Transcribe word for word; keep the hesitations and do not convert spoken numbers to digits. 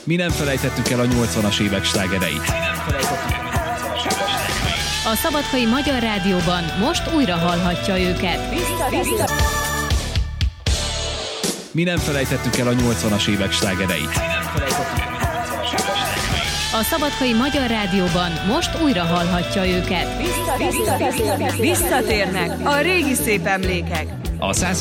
Mi nem felejtettük el a nyolcvanas évek slágereit. A Szabadkai Magyar Rádióban most újra hallhatja őket. Vissza, vissza. Mi nem felejtettük el a nyolcvanas évek slágereit. A Szabadkai Magyar Rádióban most újra hallhatja őket. Vissza, vissza, vissza. Visszatérnek a régi szép emlékek. A száz